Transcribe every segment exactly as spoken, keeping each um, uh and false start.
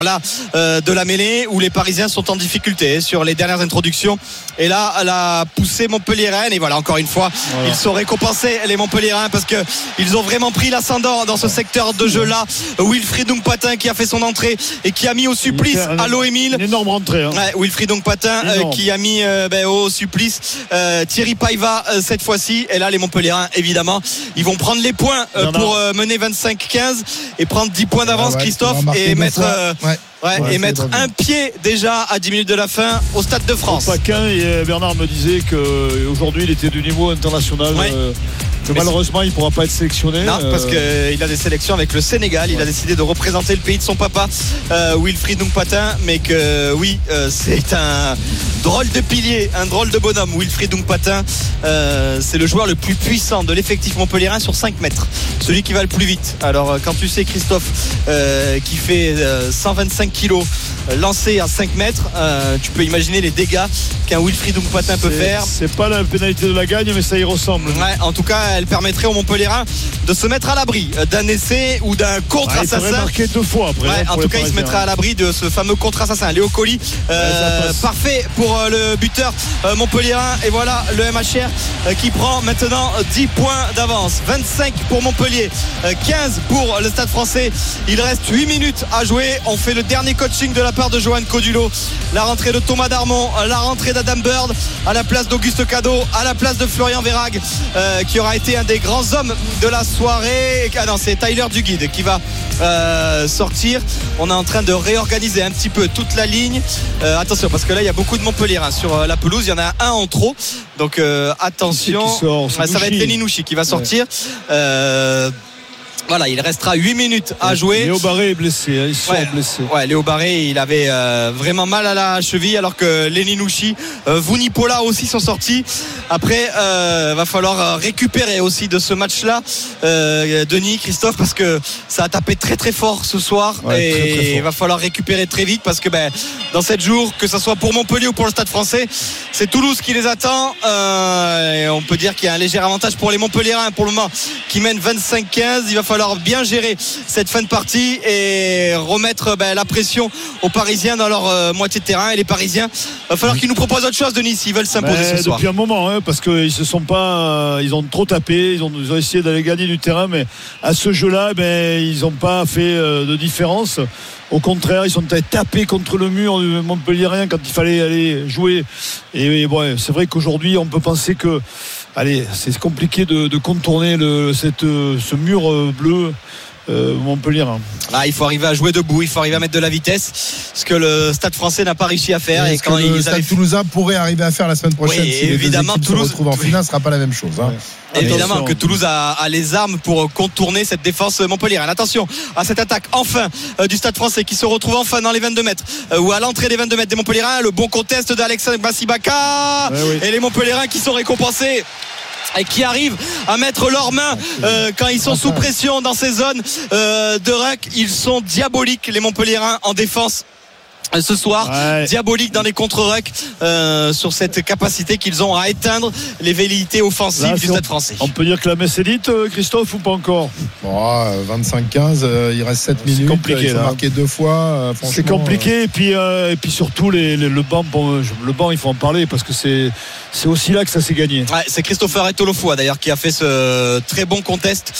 Là, euh, de la mêlée où les Parisiens sont en difficulté sur les dernières introductions, et là la poussée montpelliéraine, et voilà encore une fois voilà. Ils sont récompensés les Montpelliérains parce que ils ont vraiment pris l'ascendant dans ce secteur de jeu là. Wilfried Ndong-Patin qui a fait son entrée et qui a mis au supplice Allo Émile, une énorme rentrée hein. ouais, Wilfried Ndong-Patin euh, qui a mis euh, ben, au supplice euh, Thierry Paiva euh, cette fois-ci, et là les Montpelliérains évidemment ils vont prendre les points euh, pour euh, mener vingt-cinq quinze et prendre dix points d'avance, ah ouais, Christophe, et mettre euh, ouais. Ouais, ouais, et mettre un pied déjà à dix minutes de la fin au Stade de France. Paquin, et Bernard me disait qu'aujourd'hui il était du niveau international, ouais. euh, que mais malheureusement il ne pourra pas être sélectionné. Non, euh... parce qu'il a des sélections avec le Sénégal, ouais. Il a décidé de représenter le pays de son papa, euh, Wilfried Ndong-Patin, mais que oui, euh, c'est un drôle de pilier, un drôle de bonhomme. Wilfried Ndong-Patin, euh, c'est le joueur le plus puissant de l'effectif montpelliérain sur cinq mètres, celui qui va le plus vite. Alors quand tu sais Christophe euh, qui fait euh, cent vingt-cinq kilos lancé à cinq mètres, euh, tu peux imaginer les dégâts qu'un Wilfried Ndong-Patin peut c'est, faire. C'est pas la pénalité de la gagne, mais ça y ressemble. Ouais, en tout cas elle permettrait aux Montpelliérains de se mettre à l'abri d'un essai ou d'un contre-assassin. Ouais, il faudrait marquer deux fois après, ouais, hein, en tout cas il se mettra à l'abri de ce fameux contre-assassin Léo Colli, euh, ouais, parfait pour euh, le buteur euh, montpelliérain. Et voilà le M H R euh, qui prend maintenant dix points d'avance, vingt-cinq pour Montpellier, euh, quinze pour le Stade Français. Il reste huit minutes à jouer. On fait le dernier coaching de la part de Johan Codulot, la rentrée de Thomas Darmon, la rentrée d'Adam Bird à la place d'Auguste Cadeau, à la place de Florian Verhaeghe, euh, qui aura été un des grands hommes de la soirée. Ah non, c'est Tyler Duguid qui va euh, sortir. On est en train de réorganiser un petit peu toute la ligne, euh, attention parce que là il y a beaucoup de Montpelliérains sur euh, la pelouse, il y en a un en trop, donc euh, attention, sort, ça va être Lenny Nouchi qui va sortir, ouais. euh, Voilà, il restera huit minutes à jouer. Léo Barré est blessé, hein, il sort ouais, blessé. Ouais, Léo Barré, il avait euh, vraiment mal à la cheville, alors que Lenny Nouchi, euh, Vunipola aussi sont sortis. Après, euh, va falloir récupérer aussi de ce match-là, euh, Denis, Christophe, parce que ça a tapé très très fort ce soir, ouais, et très, très fort. Il va falloir récupérer très vite parce que ben, dans sept jours, que ce soit pour Montpellier ou pour le Stade Français, c'est Toulouse qui les attend. Euh, et on peut dire qu'il y a un léger avantage pour les Montpelliérains pour le moment, qui mènent vingt-cinq quinze. Il va falloir bien gérer cette fin de partie et remettre ben, la pression aux Parisiens dans leur euh, moitié de terrain. Et les Parisiens, il va falloir qu'ils nous proposent autre chose, Denis, s'ils veulent s'imposer mais ce soir. Depuis un moment, hein, parce qu'ils se sont pas, ils ont trop tapé, ils ont, ils ont essayé d'aller gagner du terrain, mais à ce jeu-là, ben, ils n'ont pas fait euh, de différence. Au contraire, ils sont tapés contre le mur montpelliérain quand il fallait aller jouer. Et, et bon, c'est vrai qu'aujourd'hui, on peut penser que, allez, c'est compliqué de, de contourner le, cette, ce mur bleu. Euh, Montpellier. Ah, il faut arriver à jouer debout, il faut arriver à mettre de la vitesse, ce que le Stade Français n'a pas réussi à faire. Et, et quand le Stade avaient... Toulousain pourrait arriver à faire la semaine prochaine, oui, si les évidemment, deux équipes Toulouse... se retrouvent en finale, ce ne sera pas la même chose. Hein. Ouais. Évidemment Attention. que Toulouse a, a les armes pour contourner cette défense montpelliéraine. Attention à cette attaque enfin euh, du Stade Français qui se retrouve enfin dans les vingt-deux mètres euh, ou à l'entrée des vingt-deux mètres des Montpelliérains. Le bon contest d'Alexandre Bassibaka, ouais, oui. Et les Montpelliérains qui sont récompensés et qui arrivent à mettre leurs mains euh, quand ils sont sous pression dans ces zones euh, de ruck. Ils sont diaboliques, les Montpelliérains, en défense ce soir, ouais. Diabolique dans les contre-rucks, euh, sur cette capacité qu'ils ont à éteindre les velléités offensives Là, du Stade Français. On peut dire que la messe est dite, Christophe, ou pas encore? Bon, vingt-cinq quinze, euh, il reste sept minutes. C'est compliqué. Ils ont marqué deux fois. Euh, c'est compliqué, euh... et, puis, euh, et puis surtout les, les, le banc, bon, le banc, il faut en parler parce que c'est, c'est aussi là que ça s'est gagné. Ouais, c'est Christopher Etolofoa d'ailleurs qui a fait ce très bon contest.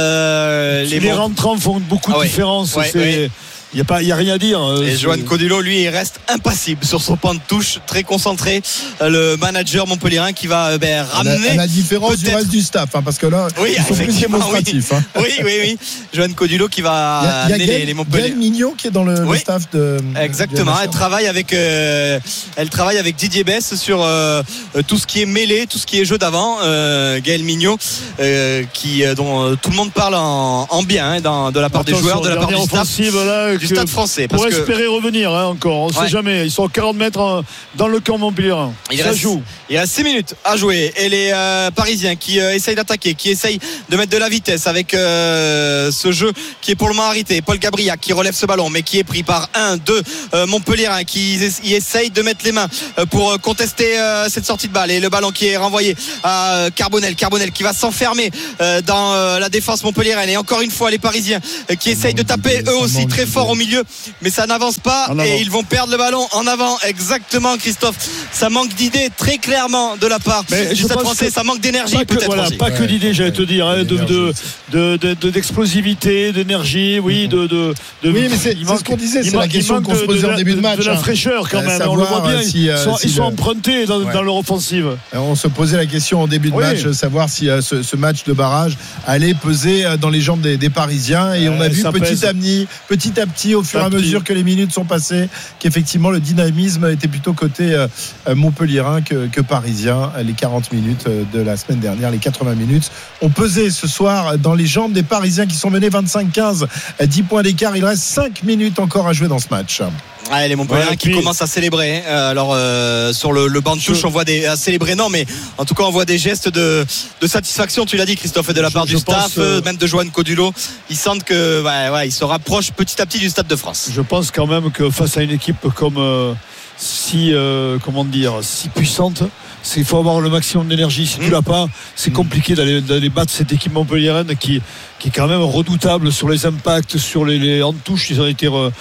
Euh, les, les rentrants font beaucoup ah, de ouais. différence. Ouais, c'est... ouais. Il n'y a, pas, il y a rien à dire. Et Johan Codulot, lui, il reste impassible sur son pan de touche, très concentré. Le manager montpelliérain qui va ben, ramener. À la, la différence peut-être... du reste du staff, hein, parce que là, oui, ils sont plus démonstratifs. Oui, hein. oui, oui, oui. Johan Codulot qui va amener les, les Montpellier. Gaël Mignot qui est dans le, oui. le staff de. Exactement. Elle travaille avec, euh, elle travaille avec Didier Besse sur euh, tout ce qui est mêlée, tout ce qui est jeu d'avant. Euh, Gaël Mignot, euh, qui dont euh, tout le monde parle en, en bien, hein, dans, de la part Attention, des joueurs, de la part du staff. Là, du Stade Français. Pour parce espérer que... revenir hein, encore, on ne ouais. sait jamais. Ils sont à quarante mètres dans le camp Montpellier. Il Ça reste, joue. Il reste six minutes à jouer. Et les euh, Parisiens qui euh, essayent d'attaquer, qui essayent de mettre de la vitesse avec euh, ce jeu qui est pour le moment arrêté. Paul Gabriac qui relève ce ballon, mais qui est pris par un, deux euh, Montpelliérains qui y essayent de mettre les mains euh, pour contester euh, cette sortie de balle. Et le ballon qui est renvoyé à Carbonel. Carbonel qui va s'enfermer euh, dans euh, la défense montpelliéraine. Et encore une fois, les Parisiens euh, qui essayent de taper eux aussi très fort au milieu, mais ça n'avance pas et ils vont perdre le ballon en avant. Exactement, Christophe. Ça manque d'idées très clairement de la part mais du Stade Français. Ça manque d'énergie peut-être. Voilà, aussi. Pas ouais, que d'idées, j'allais te dire, hein, de, de, de, de, de, d'explosivité, d'énergie, oui, de, de, de oui, mais c'est, c'est ce qu'on disait, c'est la question qu'on se posait en début de match. De la fraîcheur quand même, on le voit bien. Si, ils sont, si ils sont le... empruntés dans, ouais. dans leur offensive. On se posait la question en début de oui. match, savoir si uh, ce, ce match de barrage allait peser uh, dans les jambes des, des Parisiens. Et euh, on a vu petit à, petit, petit à petit, au fur et à mesure que les minutes sont passées, qu'effectivement le dynamisme était plutôt côté uh, montpelliérain que, que parisien. Les quarante minutes de la semaine dernière, les quatre-vingts minutes ont pesé ce soir dans les jambes des Parisiens qui sont menés vingt-cinq quinze, dix points d'écart. Il reste cinq minutes encore à jouer dans ce match. Ouais, les Montpelliérains ouais, qui puis... commencent à célébrer. Euh, alors euh, sur le, le banc de touche, on voit des à célébrer non, mais en tout cas on voit des gestes de, de satisfaction. Tu l'as dit, Christophe, de la part je, du je staff, euh... même de Johan Codulo. Ils sentent que ouais, ouais, ils se rapprochent petit à petit du Stade de France. Je pense quand même que face à une équipe comme euh, si euh, comment dire si puissante. Il faut avoir le maximum d'énergie. Si mmh. tu l'as pas, c'est compliqué d'aller, d'aller battre cette équipe montpelliéraine qui, qui est quand même redoutable sur les impacts, sur les, les en touche. Ils ont été euh,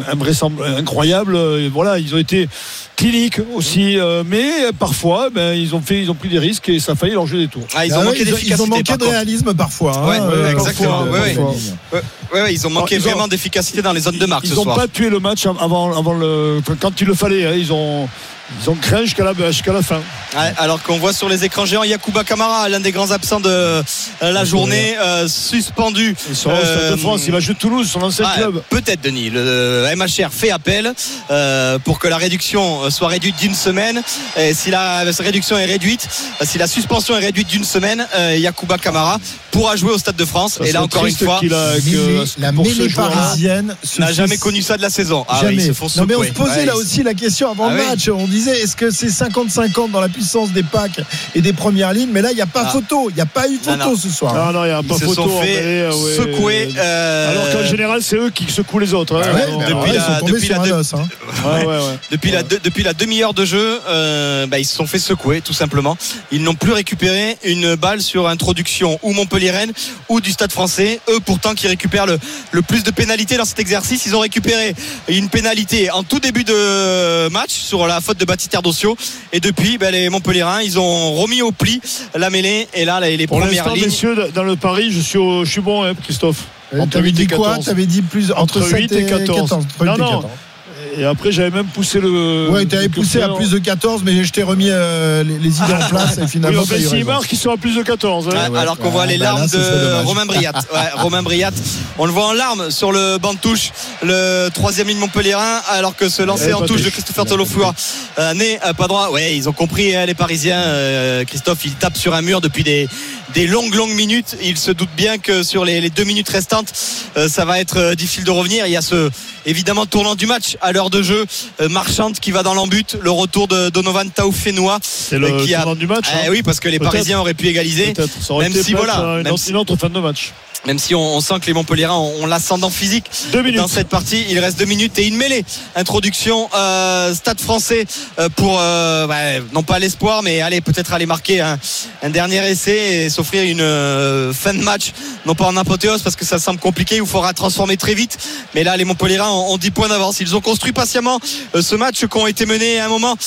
incroyables. Et voilà, ils ont été cliniques aussi, euh, mais parfois, ben, ils ont fait, ils ont pris des risques et ça a failli leur jouer des tours. Ah, ils ont ah, manqué ouais, d'efficacité. Ils ont manqué de réalisme parfois. Hein, ouais, euh, exactement. Parfois, ouais, parfois. Ouais, ouais, ouais, ils ont manqué Alors, ils vraiment ont, d'efficacité dans les zones de marque. Ils ce n'ont soir. pas tué le match avant, avant le, quand il le fallait. Hein, ils ont. Ils ont craint jusqu'à la, jusqu'à la fin. Ouais, alors qu'on voit sur les écrans géants Yacouba Camara, l'un des grands absents de euh, la journée, euh, suspendu. Il sera euh, au Stade de France, il va jouer Toulouse, son ancien ouais, club. Peut-être, Denis. Le M H R fait appel euh, pour que la réduction soit réduite d'une semaine. Et si la réduction est réduite, si la suspension est réduite d'une semaine, euh, Yacouba Camara pourra jouer au Stade de France. Ça et là, encore une fois, a, que, la mêlée parisienne n'a jamais connu ça de la saison. Ah, jamais. Oui, ils se font non, mais on se posait ouais, là aussi la question avant ah, le match. Oui. On disait, est-ce que c'est cinquante cinquante dans la puissance des packs et des premières lignes? Mais là, il n'y a pas ah. photo. Il n'y a pas eu photo non, non. ce soir. Non, non, il n'y a pas ils photo. Ils se sont fait ouais. secouer. Euh... Alors qu'en général, c'est eux qui secouent les autres. Hein. Ah ouais, depuis, la, depuis, la, de... os, hein. ouais, ouais, ouais. depuis, ouais. La de, depuis la demi-heure de jeu, euh, bah, ils se sont fait secouer, tout simplement. Ils n'ont plus récupéré une balle sur introduction ou Montpellier-Rennes ou du Stade Français. Eux, pourtant, qui récupèrent le, le plus de pénalités dans cet exercice. Ils ont récupéré une pénalité en tout début de match sur la faute de Baptiste Erdosio. Et depuis, ben, les Montpelliérains, ils ont remis au pli la mêlée. Et là, les, les Pour premières lignes. Messieurs, dans le pari, je suis, au, je suis bon, hein, Christophe. Euh, t'avais dit quoi? T'avais dit plus entre, entre huit et quatorze. quatorze. Non, non. Et après, j'avais même poussé le. Ouais, t'avais poussé à plus de quatorze, mais je t'ai remis euh, les, les idées en place. Et finalement, oui, s'il marque, ils sont à plus de quatorze. Hein. Ouais, ouais, alors qu'on voit les larmes bah là, de Romain Briat. Ouais, Romain Briat, on le voit en larmes sur le banc de touche, le troisième ligne montpelliérain, alors que ce lancer en touche de Christopher Tolofoua euh, n'est euh, pas droit. Ouais, ils ont compris, hein, les Parisiens. Euh, Christophe, il tape sur un mur depuis des, des longues, longues minutes. Il se doute bien que sur les, les deux minutes restantes, euh, ça va être euh, difficile de revenir. Il y a ce, évidemment, tournant du match à l'heure de jeu. Euh, Marchante qui va dans l'embut, le retour de Donovan Taoufenoua. C'est le qui a... tournant du match. Eh hein. Oui, parce que les Peut-être. Parisiens auraient pu égaliser. Même si voilà, une, même si... une autre fin de match. Même si on, on sent que les Montpelliérains ont, ont l'ascendant physique dans cette partie. Il reste deux minutes et une mêlée. Introduction euh, Stade Français euh, pour euh, bah, non pas l'espoir, mais allez peut-être aller marquer un, un dernier essai et s'offrir une euh, fin de match, non pas en apothéose parce que ça semble compliqué. Il faudra transformer très vite. Mais là, les Montpelliérains ont, ont dix points d'avance. Ils ont construit patiemment euh, ce match qui ont été menés à un moment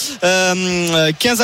euh, quinze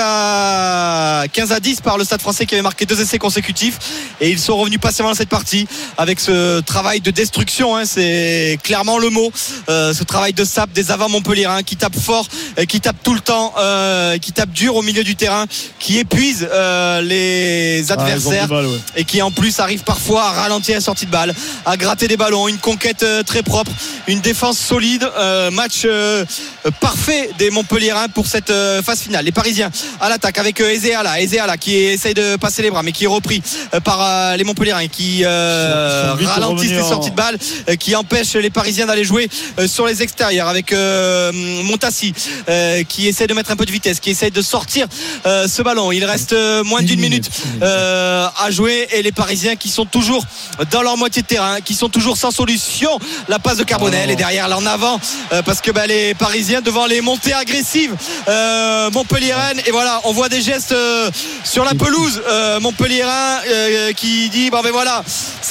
à dix par le Stade Français qui avait marqué deux essais consécutifs et ils sont revenus patiemment dans cette partie. Avec ce travail de destruction, hein, c'est clairement le mot, euh, ce travail de sape des avants montpelliérains qui tapent fort, euh, qui tapent tout le temps, euh, qui tapent dur au milieu du terrain, qui épuisent euh, les adversaires ah, mal, ouais. et qui en plus arrivent parfois à ralentir la sortie de balle, à gratter des ballons, une conquête euh, très propre, une défense solide, euh, match euh, parfait des Montpelliérains pour cette euh, phase finale. Les Parisiens à l'attaque avec euh, Ezeala, Ezeala qui essaye de passer les bras mais qui est repris euh, par euh, les Montpelliérains qui euh, Euh, ralentissent les sorties de balles euh, qui empêchent les Parisiens d'aller jouer euh, sur les extérieurs avec euh, Montassi euh, qui essaie de mettre un peu de vitesse, qui essaie de sortir euh, ce ballon. Il reste euh, moins d'une minute euh, à jouer et les Parisiens qui sont toujours dans leur moitié de terrain, qui sont toujours sans solution. La passe de Carbonel oh. et derrière là en avant euh, parce que bah, les Parisiens devant les montées agressives euh, Montpellier-Rennes et voilà on voit des gestes euh, sur la pelouse euh, Montpellier-Rennes euh, qui dit bon ben voilà c'est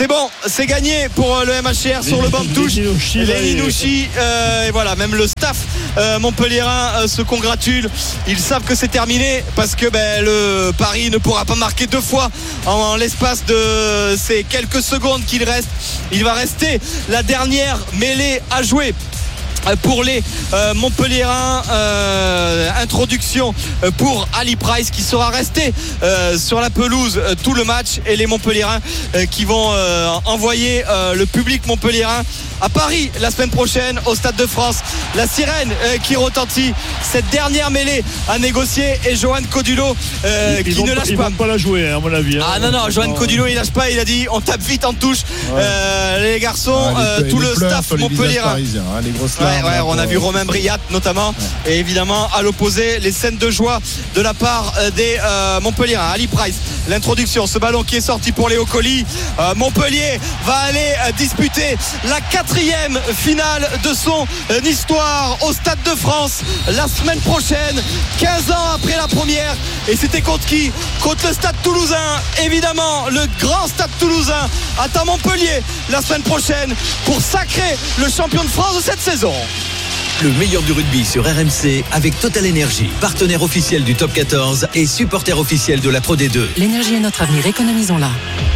c'est bon, c'est gagné pour le M H R sur le banc de touche. Les Ninouchi, euh, et voilà, même le staff euh, montpelliérain euh, se congratule. Ils savent que c'est terminé parce que ben, le Paris ne pourra pas marquer deux fois en, en l'espace de ces quelques secondes qu'il reste. Il va rester la dernière mêlée à jouer pour les euh, Montpelliérains. euh, introduction pour Ali Price qui sera resté euh, sur la pelouse euh, tout le match, et les Montpelliérains euh, qui vont euh, envoyer euh, le public montpelliérain à Paris la semaine prochaine au Stade de France. La sirène euh, qui retentit, cette dernière mêlée à négocier, et Johan Codulo euh, ils, qui ils ne vont, lâche ils pas. Ils vont pas la jouer à mon avis. Hein. Ah non non, Johan Codulo il lâche pas, il a dit on tape vite en touche. Ouais. Euh, les garçons, ah, les, euh, tout le staff montpelliérain. Hein, les grosses ouais, ouais, on a vu Romain Briat notamment, ouais. Et évidemment à l'opposé les scènes de joie de la part des euh, Montpelliérains. Ali Price, l'introduction, ce ballon qui est sorti pour Léo Colli. euh, Montpellier va aller euh, disputer la quatrième finale de son euh, histoire au Stade de France la semaine prochaine, quinze ans après la première, et c'était contre qui? Contre le Stade Toulousain. Évidemment le grand Stade Toulousain attend Montpellier la semaine prochaine pour sacrer le champion de France de cette saison. Le meilleur du rugby sur R M C avec Total Energy, partenaire officiel du Top quatorze et supporter officiel de la Pro D deux. L'énergie est notre avenir, économisons-la.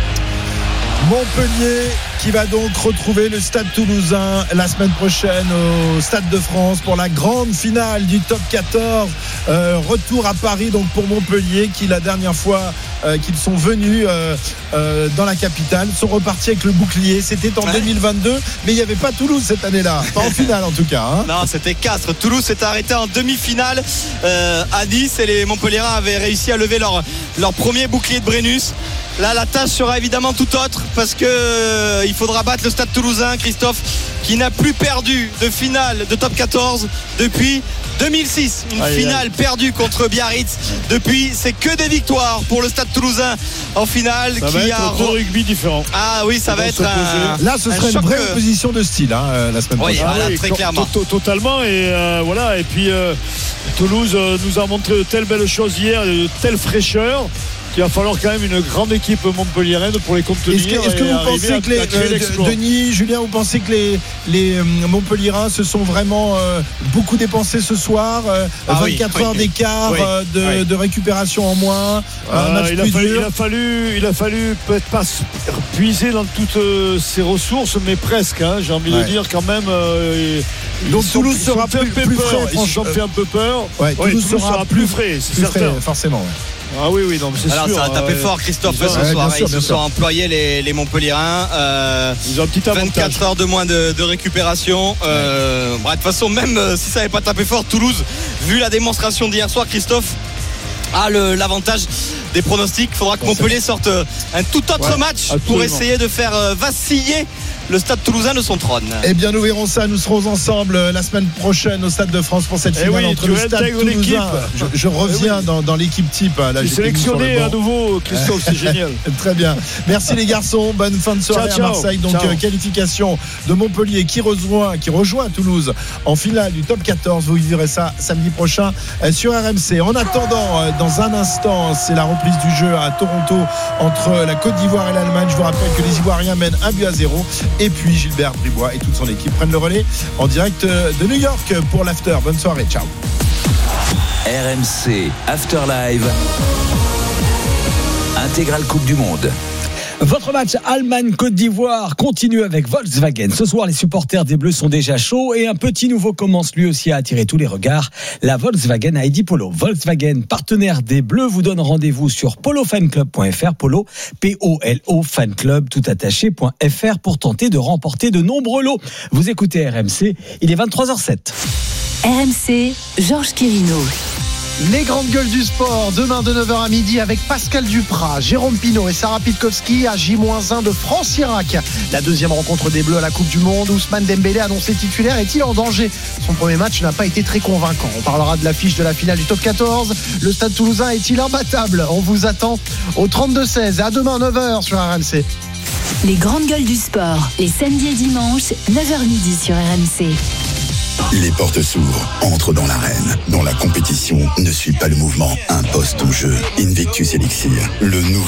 Montpellier qui va donc retrouver le Stade Toulousain la semaine prochaine au Stade de France pour la grande finale du Top quatorze. Euh, retour à Paris donc pour Montpellier qui la dernière fois euh, qu'ils sont venus euh, euh, dans la capitale sont repartis avec le bouclier. C'était en ouais. deux mille vingt-deux, mais il n'y avait pas Toulouse cette année-là, pas en finale en tout cas. Hein. Non, c'était Castres. Toulouse s'est arrêté en demi-finale euh, à Nice, et les Montpelliérains avaient réussi à lever leur, leur premier bouclier de Brennus. Là, la tâche sera évidemment tout autre parce que euh, il faudra battre le Stade Toulousain, Christophe, qui n'a plus perdu de finale de Top quatorze depuis deux mille six. Une aïe, finale aïe. perdue contre Biarritz. Depuis, c'est que des victoires pour le Stade Toulousain en finale. Ça qui va être a... deux rugby différents. Ah oui, ça, ça va être un... Là, ce serait une vraie que... opposition de style hein, la semaine prochaine. Oui, voilà, oui, très clairement. Totalement. Et euh, voilà. Et puis euh, Toulouse euh, nous a montré de telles belles choses hier, de telle fraîcheur, qu'il va falloir quand même une grande équipe montpelliéraine pour les contenir. Est-ce que, est-ce que vous pensez à, que les, euh, Denis, Julien, vous pensez que les, les euh, Montpelliérains se sont vraiment euh, beaucoup dépensés ce soir, euh, ah vingt-quatre oui, heures oui, d'écart, oui, euh, de, oui. de récupération en moins, euh, un match il, plus a fallu, dur. il a fallu, il a fallu peut-être pas puiser dans toutes euh, ses ressources, mais presque. Hein, j'ai envie ouais. de dire quand même. Euh, Donc ils Toulouse sont, sera plus, plus, plus frais. Ils se sont fait un peu peur. Ouais, Toulouse, Toulouse sera, sera plus frais, c'est plus certain. Frais, forcément. Ouais. Ah oui, oui, non, mais c'est Alors sûr. ça a tapé euh, fort, Christophe, ce ouais, soir. Sûr, ils se sont employés, les, les Montpelliérains. Euh, ils ont un petit avantage. vingt-quatre heures de moins de, de récupération. Euh, ouais. Bref, de toute façon, même euh, si ça n'avait pas tapé fort, Toulouse, vu la démonstration d'hier soir, Christophe, a le, l'avantage des pronostics. Il faudra que Montpellier sorte un tout autre ouais, match absolument. Pour essayer de faire vaciller le Stade Toulousain de son trône. Eh bien, nous verrons ça. Nous serons ensemble la semaine prochaine au Stade de France pour cette finale oui, entre le Stade Toulousain. Je, je reviens eh oui. dans, dans l'équipe type. Là, j'ai sélectionné à nouveau, Christophe, c'est génial. Très bien. Merci les garçons. Bonne fin de soirée ciao, ciao. à Marseille. Donc euh, qualification de Montpellier qui rejoint, qui rejoint Toulouse en finale du Top quatorze. Vous vivrez ça samedi prochain euh, sur R M C. En attendant, euh, dans un instant, c'est la reprise du jeu à Toronto entre la Côte d'Ivoire et l'Allemagne. Je vous rappelle que les Ivoiriens mènent un but à zéro. Et puis Gilbert Bribois et toute son équipe prennent le relais en direct de New York pour l'after. Bonne soirée, ciao. R M C After Live Intégrale Coupe du Monde. Votre match Allemagne-Côte d'Ivoire continue avec Volkswagen. Ce soir, les supporters des Bleus sont déjà chauds et un petit nouveau commence lui aussi à attirer tous les regards. La Volkswagen I D Polo. Volkswagen, partenaire des Bleus, vous donne rendez-vous sur polo fan club point f r. Polo, P O L O, fan club, tout attaché, .fr pour tenter de remporter de nombreux lots. Vous écoutez R M C, il est vingt-trois heures zéro sept. R M C, Georges Quirino. Les grandes gueules du sport, demain de neuf heures à midi avec Pascal Duprat, Jérôme Pinault et Sarah Pitkowski à J un de France-Irak. La deuxième rencontre des Bleus à la Coupe du Monde, Ousmane Dembélé annoncé titulaire, est-il en danger ? Son premier match n'a pas été très convaincant. On parlera de l'affiche de la finale du Top quatorze. Le Stade Toulousain est-il imbattable ? On vous attend au trente-deux seize. À demain neuf heures sur R M C. Les grandes gueules du sport, les samedis et dimanches, neuf heures midi sur R M C. Les portes s'ouvrent, entre dans l'arène, dont la compétition ne suit pas le mouvement. Un poste en jeu. Invictus Elixir, le nouveau